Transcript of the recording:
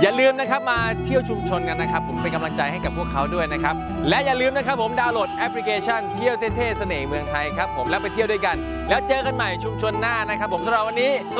อย่าลืมนะครับมาเที่ยวชุมชนกันนะครับผมเป็นกำลังใจให้กับพวกเขาด้วยนะครับและอย่าลืมนะครับผมดาวน์โหลดแอปพลิเคชันเที่ยวเท่ๆเสน่ห์เมืองไทยครับผมแล้วไปเที่ยวด้วยกันแล้วเจอกันใหม่ชุมชนหน้านะครับผมสำหรับวันนี้